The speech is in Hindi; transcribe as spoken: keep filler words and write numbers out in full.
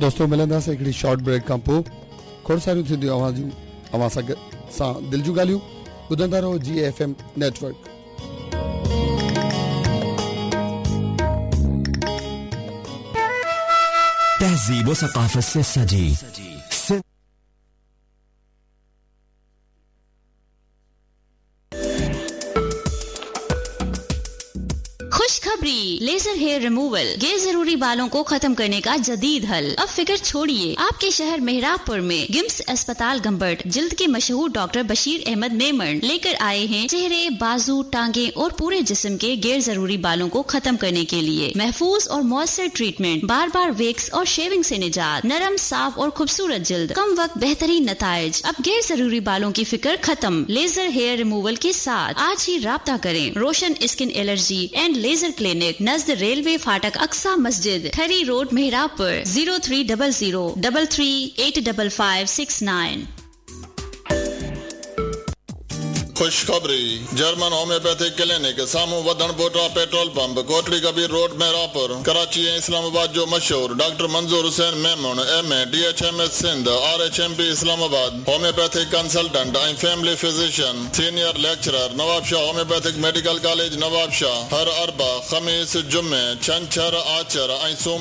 दोस्तों मिलंदासीं हिकिड़ी शॉर्ट ब्रेक खां पोइ खोड़ सारियूं थींदियूं आवाज़ूं अवां सां गॾु सां दिलि जूं ॻाल्हियूं ॿुधंदा रहो जी एफ एम नेटवर्क। तहजीब व सकाफत से सजी खुशखबरी, लेजर हेयर रिमूवल गैर जरूरी बालों को खत्म करने का जदीद हल। अब फिक्र छोड़िए, आपके शहर मेहराबपुर में गिम्स अस्पताल गंबट जिल्द के मशहूर डॉक्टर बशीर अहमद मेमन लेकर आए हैं चेहरे, बाजू, टांगे और पूरे जिस्म के गैर जरूरी बालों को खत्म करने के लिए महफूज और मौसर ट्रीटमेंट, बार बार वेक्स और शेविंग से निजात, नरम, साफ और खूबसूरत जिल्द, कम वक्त बेहतरीन नताइज। अब गैर जरूरी बालों की फिक्र खत्म लेजर हेयर रिमूवल के साथ। आज ही राब्ता करें। रोशन skin allergy and laser clinic Najd railway फाटक अक्सा मस्जिद, ठरी road, मेहराबपुर। Zero three double zero double three eight double five six nine. खुशखबरी, जर्मन होम्योपैथिक क्लिनिक सामू वधण बोटा petrol pump, Kotri Kabir road, Mehrabpur, Karachi ऐं इस्लामाबाद जो मशहूर डॉक्टर मंजूर Hussain Memon M A D H M S Sindh R H M P Islamabad, homeopathic consultant ऐं family physician, senior lecturer, Nawabshah homeopathic medical college Nawabshah. हर अरबा, खमीस, जुमे, छंछर, आचर ऐं सूमर